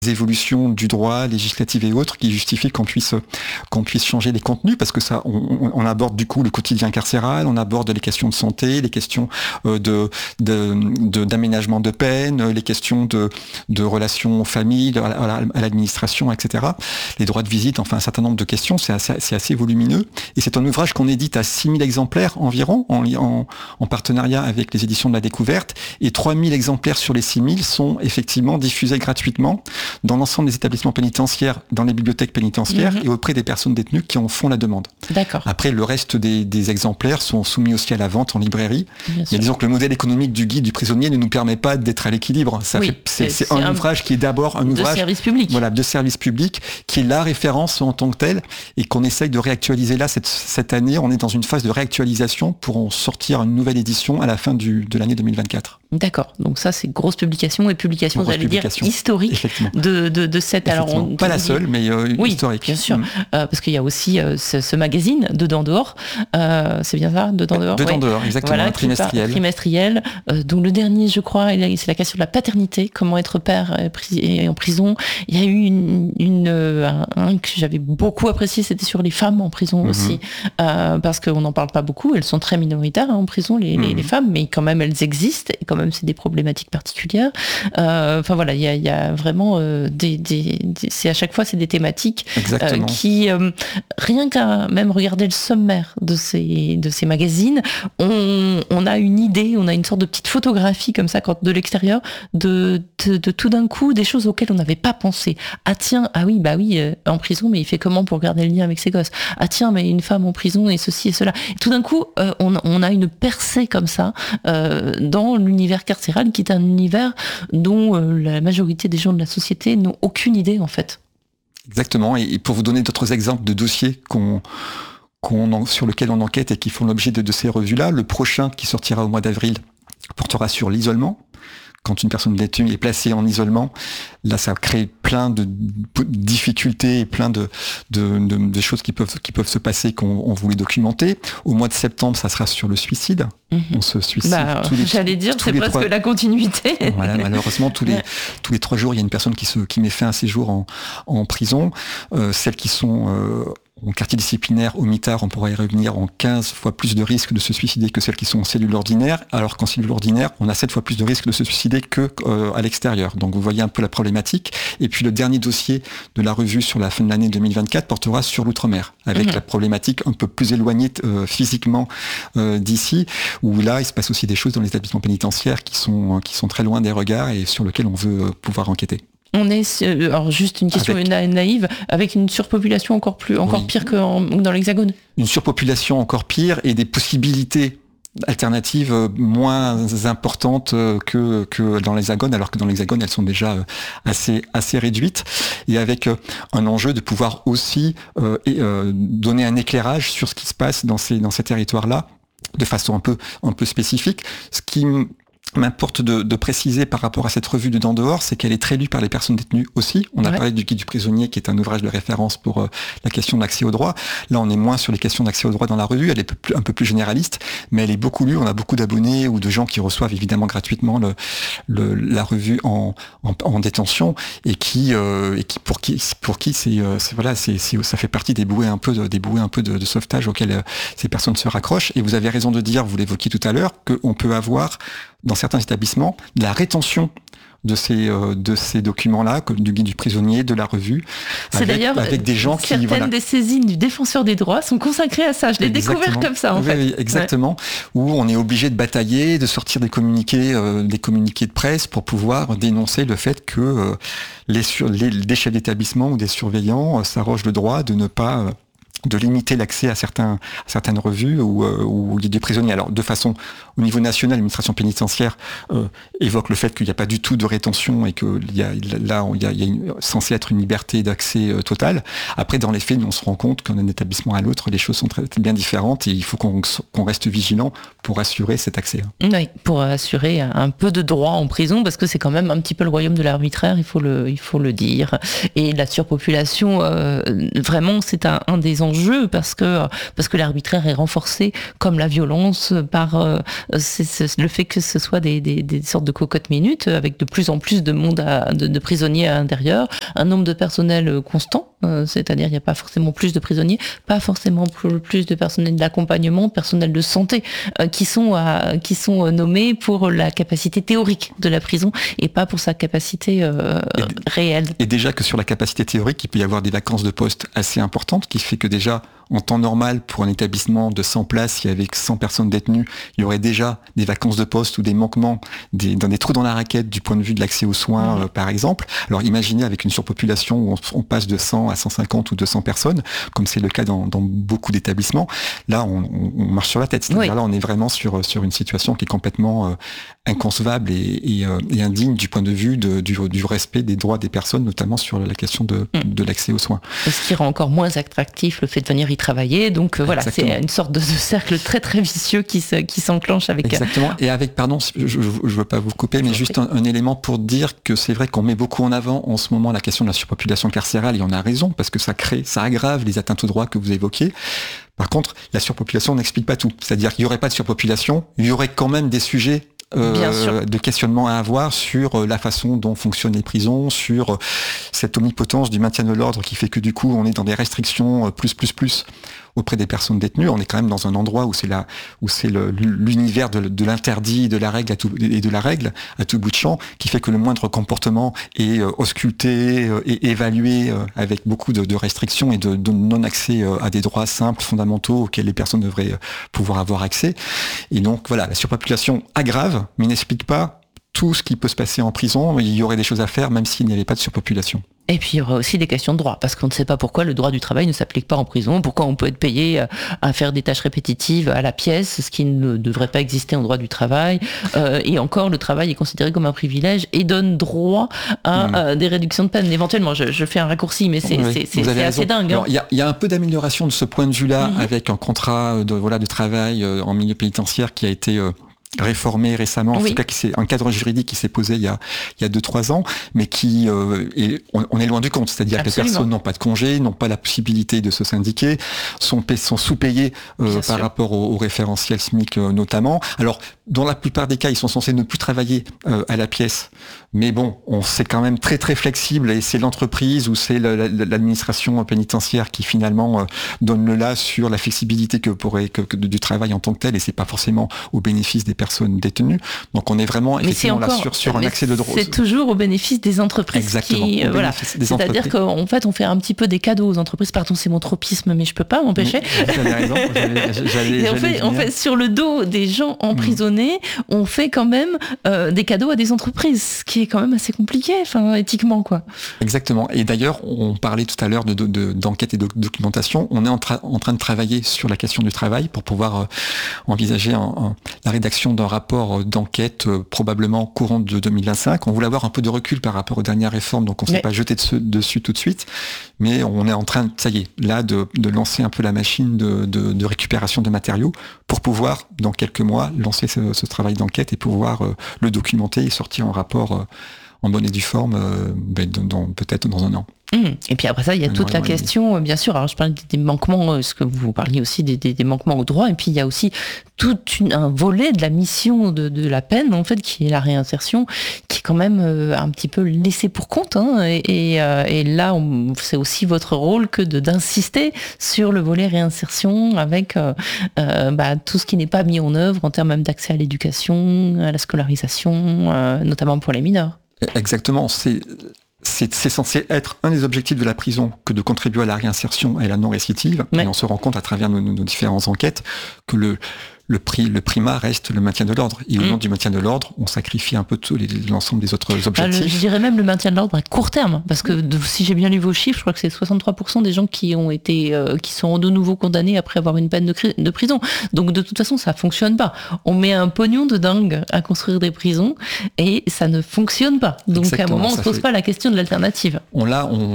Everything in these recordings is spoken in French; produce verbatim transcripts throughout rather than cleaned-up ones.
évolutions du droit législatif et autres qui justifient qu'on puisse qu'on puisse changer les contenus, parce que ça on, on aborde du coup le quotidien carcéral, on aborde les questions de santé, les questions de, de, de d'aménagement de peine, les questions de de relations aux familles, à, à l'administration, et cetera. Les droits de visite, enfin un certain nombre de questions, c'est assez, c'est assez volumineux, et c'est un ouvrage qu'on édite à six mille exemplaires environ en, en, en partenariat avec les éditions de la Découverte, et trois mille exemplaires sur les six mille sont effectivement diffusés gratuitement dans l'ensemble des établissements pénitentiaires, dans les bibliothèques pénitentiaires, mmh. et auprès des personnes détenues qui en font la demande. D'accord. Après, le reste des, des exemplaires sont soumis aussi à la vente en librairie. Bien sûr. Et disons que le modèle économique du guide du prisonnier ne nous permet pas d'être à l'équilibre. Ça oui, fait, c'est, c'est, c'est un, un ouvrage qui est d'abord un de ouvrage service public. Voilà, de service public, qui est la référence en tant que telle, et qu'on essaye de réactualiser là cette, cette année. On est dans une phase de réactualisation pour en sortir une nouvelle édition à la fin du, de l'année deux mille vingt-quatre. D'accord, donc ça c'est grosse publication et publication, grosse j'allais publication. dire, historique de, de, de cette... Alors on, pas la seule, mais euh, oui, historique. Bien sûr, mmh. euh, parce qu'il y a aussi euh, ce, ce magazine, Dedans Dehors, euh, c'est bien ça, Dedans Dehors Dedans ouais. Dehors, exactement, voilà, un trimestriel. Par, trimestriel, euh, donc le dernier je crois, c'est la question de la paternité, comment être père et en prison. Il y a eu une, une, un, un que j'avais beaucoup apprécié, c'était sur les femmes en prison mmh. aussi, euh, parce qu'on n'en parle pas beaucoup, elles sont très minoritaires hein, en prison, les, mmh. les, les femmes, mais quand même elles existent, et quand même c'est des problématiques particulières. Euh, enfin voilà, il y a, y a vraiment euh, des, des, des, c'est à chaque fois c'est des thématiques euh, qui, euh, rien qu'à même regarder le sommaire de ces de ces magazines, on, on a une idée, on a une sorte de petite photographie comme ça quand de l'extérieur de, de, de tout d'un coup des choses auxquelles on n'avait pas pensé. Ah tiens, ah oui bah oui euh, en prison, mais il fait comment pour garder le lien avec ses gosses? Ah tiens, mais une femme en prison et ceci et cela. Et tout d'un coup, euh, on, on a une percée comme ça euh, dans l'univers carcéral qui est un univers dont euh, la majorité des gens de la société n'ont aucune idée en fait. Exactement, et pour vous donner d'autres exemples de dossiers qu'on, qu'on en, sur lesquels on enquête et qui font l'objet de, de ces revues-là, le prochain qui sortira au mois d'avril portera sur l'isolement. Quand une personne détenue est placée en isolement, là ça crée plein de difficultés et plein de, de, de, de choses qui peuvent, qui peuvent se passer qu'on on voulait documenter. Au mois de septembre, ça sera sur le suicide. Mmh. On se suicide. Bah, tous les, j'allais dire, c'est presque trois... la continuité. Voilà, malheureusement, tous les, ouais. tous les trois jours, il y a une personne qui, se, qui met fin à ses jours en, en prison. Euh, celles qui sont... Euh, en quartier disciplinaire, au mitard, on pourrait y revenir, en quinze fois plus de risques de se suicider que celles qui sont en cellule ordinaire, alors qu'en cellule ordinaire, on a sept fois plus de risques de se suicider que euh, à l'extérieur. Donc vous voyez un peu la problématique. Et puis le dernier dossier de la revue sur la fin de l'année deux mille vingt-quatre portera sur l'outre-mer, avec mmh. la problématique un peu plus éloignée euh, physiquement euh, d'ici, où là, il se passe aussi des choses dans les établissements pénitentiaires qui sont, qui sont très loin des regards et sur lesquels on veut euh, pouvoir enquêter. On est, alors juste une question avec, naïve, avec une surpopulation encore plus, encore oui. pire que en, dans l'Hexagone. Une surpopulation encore pire et des possibilités alternatives moins importantes que que dans l'Hexagone, alors que dans l'Hexagone elles sont déjà assez assez réduites, et avec un enjeu de pouvoir aussi euh, et, euh, donner un éclairage sur ce qui se passe dans ces dans ces territoires-là de façon un peu un peu spécifique, ce qui m'importe de, de préciser par rapport à cette revue de Dedans Dehors, c'est qu'elle est très lue par les personnes détenues aussi. On a ouais. parlé du Guide du prisonnier, qui est un ouvrage de référence pour euh, la question de l'accès au droit. Là, on est moins sur les questions d'accès au droit dans la revue. Elle est plus, un peu plus généraliste, mais elle est beaucoup lue. On a beaucoup d'abonnés ou de gens qui reçoivent évidemment gratuitement le, le, la revue en, en, en détention, et qui, euh, et qui pour qui, pour qui c'est, euh, c'est voilà, c'est, c'est, ça fait partie des bouées un peu, de, des bouées un peu de, de sauvetage auxquelles euh, ces personnes se raccrochent. Et vous avez raison de dire, vous l'évoquiez tout à l'heure, qu'on peut avoir dans certains établissements, de la rétention de ces euh, de ces documents-là, comme du Guide du prisonnier, de la revue. C'est avec, d'ailleurs avec des gens certaines qui voilà. des saisines du défenseur des droits sont consacrées à ça. Je l'ai exactement. découvert comme ça en oui, fait. Oui, exactement. Ouais. Où on est obligé de batailler, de sortir des communiqués, euh, des communiqués de presse pour pouvoir dénoncer le fait que euh, les, sur, les des chefs d'établissement ou des surveillants euh, s'arrogent le droit de ne pas euh, de limiter l'accès à certains, à certaines revues ou, euh, ou des prisonniers. Alors, de façon, au niveau national, l'administration pénitentiaire euh, évoque le fait qu'il n'y a pas du tout de rétention et que il y a, là, il y a, il y a une, censé être une liberté d'accès euh, totale. Après, dans les faits, nous, on se rend compte qu'un établissement à l'autre, les choses sont très, bien différentes et il faut qu'on, qu'on reste vigilant pour assurer cet accès. Oui, pour assurer un peu de droit en prison, parce que c'est quand même un petit peu le royaume de l'arbitraire, il faut le, il faut le dire. Et la surpopulation, euh, vraiment, c'est un, un des enjeux en jeu parce que parce que l'arbitraire est renforcé, comme la violence, par euh, c'est, c'est le fait que ce soit des, des, des sortes de cocottes minutes avec de plus en plus de monde à, de, de prisonniers à l'intérieur, un nombre de personnel constant, euh, c'est-à-dire il n'y a pas forcément plus de prisonniers, pas forcément plus, plus de personnel d'accompagnement, de personnel de santé euh, qui sont à, qui sont nommés pour la capacité théorique de la prison et pas pour sa capacité euh, et, réelle. Et déjà que sur la capacité théorique, il peut y avoir des vacances de poste assez importantes, qui fait que déjà, en temps normal, pour un établissement de cent places, il y avait cent personnes détenues, il y aurait déjà des vacances de poste ou des manquements, des, dans des trous dans la raquette du point de vue de l'accès aux soins, mmh. euh, par exemple. Alors imaginez avec une surpopulation où on, on passe de cent à cent cinquante ou deux cents personnes, comme c'est le cas dans, dans beaucoup d'établissements, là on, on, on marche sur la tête. C'est-à-dire oui. là on est vraiment sur, sur une situation qui est complètement euh, inconcevable et, et, euh, et indigne du point de vue de, du, du respect des droits des personnes, notamment sur la question de, mmh. de l'accès aux soins. Et ce qui rend encore moins attractif le fait de venir y travailler. Donc euh, voilà, Exactement. C'est une sorte de, de cercle très très vicieux qui, se, qui s'enclenche avec... Exactement. Et avec, pardon, je ne veux pas vous couper, mais juste un, un élément pour dire que c'est vrai qu'on met beaucoup en avant en ce moment la question de la surpopulation carcérale, et on a raison, parce que ça crée, ça aggrave les atteintes aux droits que vous évoquez. Par contre, la surpopulation n'explique pas tout. C'est-à-dire qu'il n'y aurait pas de surpopulation, il y aurait quand même des sujets Euh, de questionnement à avoir sur la façon dont fonctionnent les prisons, sur cette omnipotence du maintien de l'ordre qui fait que du coup on est dans des restrictions plus plus plus auprès des personnes détenues. On est quand même dans un endroit où c'est la où c'est le, l'univers de, de l'interdit, de la règle à tout, et de la règle à tout bout de champ, qui fait que le moindre comportement est euh, ausculté euh, et évalué euh, avec beaucoup de, de restrictions et de, de non-accès euh, à des droits simples, fondamentaux auxquels les personnes devraient euh, pouvoir avoir accès. Et donc voilà, la surpopulation aggrave, mais n'explique pas tout ce qui peut se passer en prison. Il y aurait des choses à faire, même s'il n'y avait pas de surpopulation. Et puis il y aura aussi des questions de droit, parce qu'on ne sait pas pourquoi le droit du travail ne s'applique pas en prison, pourquoi on peut être payé à faire des tâches répétitives à la pièce, ce qui ne devrait pas exister en droit du travail. Euh, et encore, le travail est considéré comme un privilège et donne droit à, mmh. à des réductions de peine. Éventuellement, je, je fais un raccourci, mais c'est, oui, c'est, c'est, c'est assez dingue. Il hein. y, y a un peu d'amélioration de ce point de vue-là, mmh. avec un contrat de, voilà, de travail en milieu pénitentiaire qui a été... Euh, réformé récemment, en oui. tout cas qui c'est un cadre juridique qui s'est posé il y a il y a deux trois ans, mais qui euh, est, on, on est loin du compte, c'est-à-dire Absolument. que les personnes n'ont pas de congé, n'ont pas la possibilité de se syndiquer, sont sont sous-payées euh, par sûr. rapport au, au référentiel S M I C euh, notamment. Alors dans la plupart des cas, ils sont censés ne plus travailler euh, à la pièce, mais bon, on c'est quand même très très flexible et c'est l'entreprise ou c'est le, l'administration pénitentiaire qui finalement euh, donne le là sur la flexibilité que pourrait que, que du travail en tant que tel, et c'est pas forcément au bénéfice des personnes détenues. Donc on est vraiment effectivement encore, là sur, sur un accès de droit. C'est toujours au bénéfice des entreprises. Exactement. Qui, euh, voilà. C'est-à-dire qu'en fait on fait un petit peu des cadeaux aux entreprises. Pardon, c'est mon tropisme, mais je peux pas m'empêcher. Vous avez raison. J'allais, j'allais, on, fait, on fait sur le dos des gens emprisonnés, mmh. on fait quand même euh, des cadeaux à des entreprises, ce qui est quand même assez compliqué, enfin éthiquement quoi. Exactement. Et d'ailleurs, on parlait tout à l'heure de, de, de, d'enquête et de documentation. On est en, tra- en train de travailler sur la question du travail pour pouvoir euh, envisager un, un, la rédaction d'un rapport d'enquête euh, probablement courant de deux mille vingt-cinq. On voulait avoir un peu de recul par rapport aux dernières réformes, donc on ne s'est pas jeté de dessus tout de suite, mais on est en train, ça y est, là, de, de lancer un peu la machine de, de, de récupération de matériaux pour pouvoir, dans quelques mois, lancer ce, ce travail d'enquête et pouvoir euh, le documenter et sortir un rapport euh, en bonne et due forme, euh, ben, dans, dans, peut-être dans un an. Mmh. Et puis après ça, il y a toute la question, bien sûr, alors je parle des manquements, ce que vous parliez aussi des, des, des manquements aux droits, et puis il y a aussi tout une, un volet de la mission de, de la peine, en fait, qui est la réinsertion, qui est quand même euh, un petit peu laissé pour compte, hein, et, et, euh, et là, on, c'est aussi votre rôle que de, d'insister sur le volet réinsertion avec euh, euh, bah, tout ce qui n'est pas mis en œuvre en termes même d'accès à l'éducation, à la scolarisation, euh, notamment pour les mineurs. Exactement, c'est... C'est, c'est censé être un des objectifs de la prison que de contribuer à la réinsertion et à la non-récidive. Ouais. Et on se rend compte à travers nos, nos, nos différentes enquêtes que le, le, pri, le primat reste le maintien de l'ordre. Et au nom mmh. du maintien de l'ordre, on sacrifie un peu tout les, l'ensemble des autres objectifs. Ah, le, je dirais même le maintien de l'ordre à court terme. Parce que de, si j'ai bien lu vos chiffres, je crois que c'est soixante-trois pour cent des gens qui ont été, euh, qui sont de nouveau condamnés après avoir une peine de, de prison. Donc de toute façon, ça fonctionne pas. On met un pognon de dingue à construire des prisons et ça ne fonctionne pas. Donc Exactement, à un moment, on ne se pose fait... pas la question de l'alternative. On l'a, on...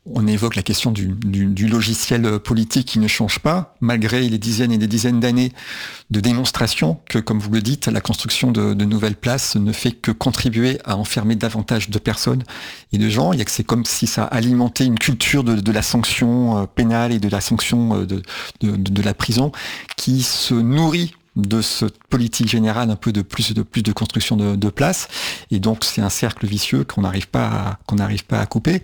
on évoque la question du, du, du logiciel politique qui ne change pas, malgré les dizaines et des dizaines d'années de démonstration que, comme vous le dites, la construction de, de nouvelles places ne fait que contribuer à enfermer davantage de personnes et de gens. Il y a que c'est comme si ça alimentait une culture de, de la sanction pénale et de la sanction de, de, de la prison qui se nourrit de cette politique générale un peu de plus de plus de construction de, de places. Et donc c'est un cercle vicieux qu'on n'arrive pas à, qu'on n'arrive pas à couper.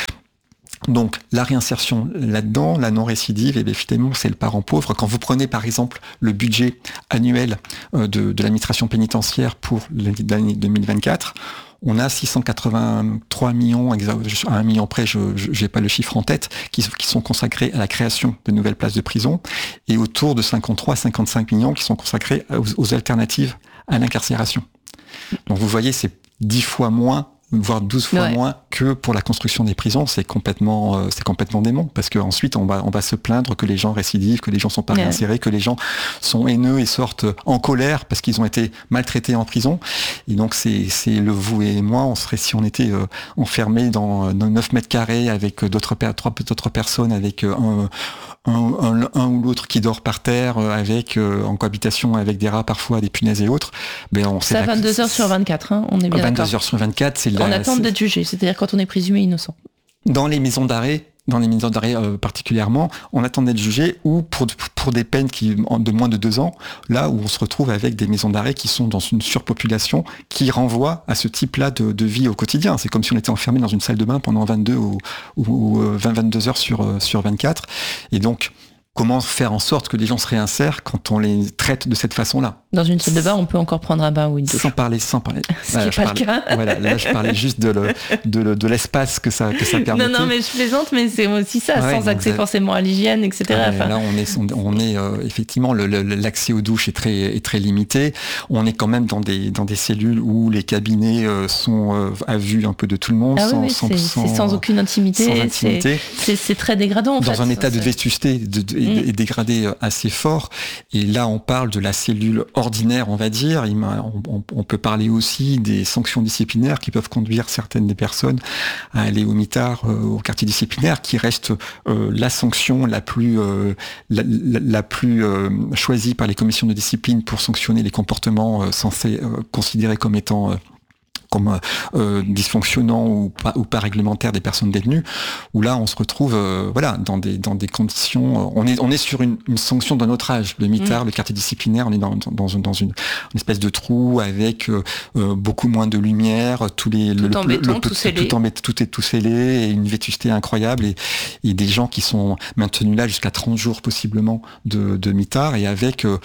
Donc la réinsertion là-dedans, la non-récidive, et bien finalement c'est le parent pauvre. Quand vous prenez par exemple le budget annuel de, de l'administration pénitentiaire pour l'année deux mille vingt-quatre, on a six cent quatre-vingt-trois millions, à un million près, je n'ai pas le chiffre en tête, qui, qui sont consacrés à la création de nouvelles places de prison, et autour de cinquante-trois à cinquante-cinq millions qui sont consacrés aux, aux alternatives à l'incarcération. Donc vous voyez, c'est dix fois moins, voire douze fois ouais. moins que pour la construction des prisons. C'est complètement, euh, c'est complètement dément, parce qu'ensuite on va, on va se plaindre que les gens récidivent, que les gens sont pas ouais. réinsérés, que les gens sont haineux et sortent en colère parce qu'ils ont été maltraités en prison. Et donc c'est, c'est le vous et moi, on serait, si on était euh, enfermés dans, dans neuf mètres carrés avec d'autres, trois d'autres personnes, avec un, un, un, un ou l'autre qui dort par terre, avec euh, en cohabitation avec des rats parfois, des punaises et autres. Ben on c'est à vingt-deux heures sur vingt-quatre, hein, on est bien vingt-deux heures sur vingt-quatre, c'est en attente d'être jugé, c'est-à-dire quand on est présumé innocent. Dans les maisons d'arrêt, dans les maisons d'arrêt euh, particulièrement, on attend d'être jugé ou pour, pour des peines qui, de moins de deux ans, là où on se retrouve avec des maisons d'arrêt qui sont dans une surpopulation qui renvoie à ce type-là de, de vie au quotidien. C'est comme si on était enfermé dans une salle de bain pendant vingt-deux ou, ou vingt à vingt-deux heures sur, sur vingt-quatre. Et donc, comment faire en sorte que les gens se réinsèrent quand on les traite de cette façon-là? Dans une salle de bain, on peut encore prendre un bain ou une douche. Sans parler, sans parler. Ce qui n'est pas parlais, le cas. Voilà, là, je parlais juste de, le, de, le, de l'espace que ça, que ça permettait. Non, non, mais je plaisante, mais c'est aussi ça, ouais, sans accès vous... forcément à l'hygiène, et cetera. Ouais, enfin... Là, on est, on, on est euh, effectivement, le, le, l'accès aux douches est très, est très limité. On est quand même dans des, dans des cellules où les cabinets euh, sont euh, à vue un peu de tout le monde. Ah sans, oui, sans, c'est, sans, c'est sans aucune intimité. Sans intimité. C'est, c'est, c'est très dégradant, en dans fait. un état ça, de vétusté de, de, mm. et dégradé assez fort. Et là, on parle de la cellule ordinaire, on va dire. Il On, on peut parler aussi des sanctions disciplinaires qui peuvent conduire certaines des personnes à aller au mitard, euh, au quartier disciplinaire, qui reste euh, la sanction la plus, euh, la, la, la plus euh, choisie par les commissions de discipline pour sanctionner les comportements euh, censés euh, considérés comme étant euh, comme euh, dysfonctionnant ou pas ou pas réglementaire des personnes détenues, où là on se retrouve euh, voilà dans des dans des conditions euh, on est on est sur une, une sanction d'un autre âge. Le mitard, mmh. le quartier disciplinaire, on est dans dans, dans une, dans une, une espèce de trou avec euh, beaucoup moins de lumière, tous les tout le, en le, béton, le, tout, tout scellé. tout en tout est tout scellé et une vétusté incroyable et, et des gens qui sont maintenus là jusqu'à trente jours possiblement de de mitard et avec euh,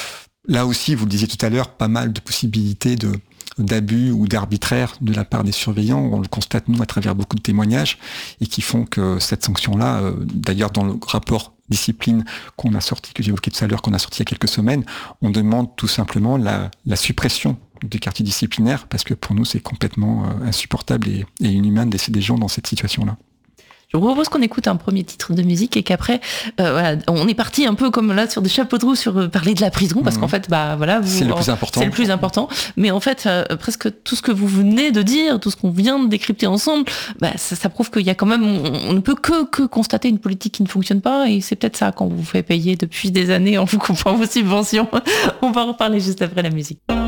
là aussi, vous le disiez tout à l'heure, pas mal de possibilités de d'abus ou d'arbitraire de la part des surveillants. On le constate, nous, à travers beaucoup de témoignages, et qui font que cette sanction-là, euh, d'ailleurs, dans le rapport discipline qu'on a sorti, que j'évoquais tout à l'heure, qu'on a sorti il y a quelques semaines, on demande tout simplement la, la suppression du quartier disciplinaire, parce que pour nous, c'est complètement euh, insupportable et, et inhumain de laisser des gens dans cette situation-là. Je vous propose qu'on écoute un premier titre de musique et qu'après, euh, voilà, on est parti un peu comme là sur des chapeaux de roue sur euh, parler de la prison parce mmh. qu'en fait, bah voilà, vous, c'est le plus important. C'est le plus important. Mais en fait, euh, presque tout ce que vous venez de dire, tout ce qu'on vient de décrypter ensemble, bah ça, ça prouve qu'il y a quand même, on, on ne peut que que constater une politique qui ne fonctionne pas et c'est peut-être ça qu'on vous fait payer depuis des années en vous coupant vos subventions. On va en reparler juste après la musique.